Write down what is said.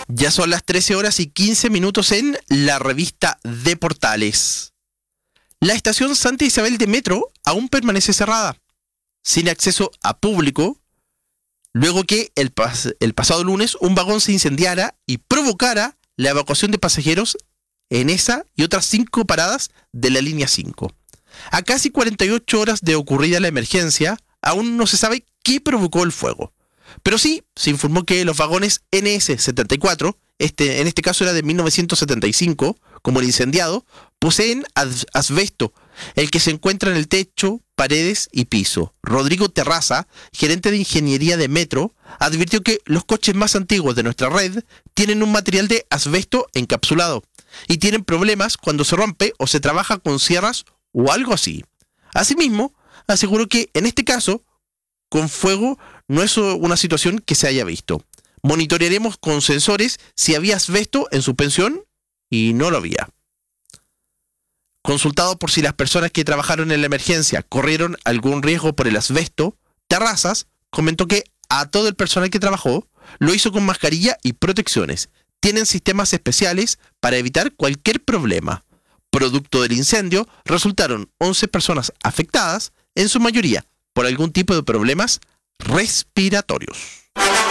Ya son las 13:15 en la revista de Portales. La estación Santa Isabel de Metro aún permanece cerrada, sin acceso a público, luego que el pasado lunes un vagón se incendiara y provocara la evacuación de pasajeros en esa y otras 5 paradas de la línea 5. A casi 48 horas de ocurrida la emergencia, aún no se sabe qué provocó el fuego. Pero sí, se informó que los vagones NS-74, en este caso era de 1975, como el incendiado, poseen asbesto, el que se encuentra en el techo, paredes y piso. Rodrigo Terraza, gerente de ingeniería de Metro, advirtió que los coches más antiguos de nuestra red tienen un material de asbesto encapsulado y tienen problemas cuando se rompe o se trabaja con sierras o algo así. Asimismo, aseguró que en este caso, con fuego no es una situación que se haya visto. Monitorearemos con sensores si había asbesto en suspensión y no lo había. Consultado por si las personas que trabajaron en la emergencia corrieron algún riesgo por el asbesto, Terrazas comentó que a todo el personal que trabajó lo hizo con mascarilla y protecciones. Tienen sistemas especiales para evitar cualquier problema. Producto del incendio, resultaron 11 personas afectadas, en su mayoría por algún tipo de problemas respiratorios.